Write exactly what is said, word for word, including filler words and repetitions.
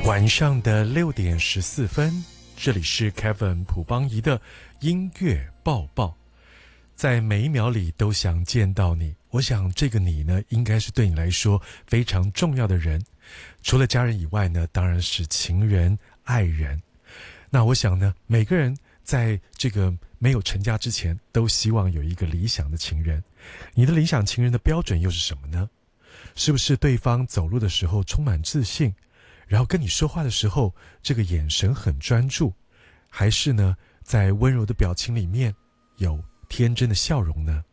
晚上的六点十四分，这里是 Kevin 朴邦仪的音乐报报。在每一秒里都想见到你，我想这个你呢，应该是对你来说非常重要的人。除了家人以外呢，当然是情人、爱人。那我想呢，每个人在这个没有成家之前，都希望有一个理想的情人。你的理想情人的标准又是什么呢？是不是对方走路的时候充满自信，然后跟你说话的时候这个眼神很专注，还是呢在温柔的表情里面有天真的笑容呢？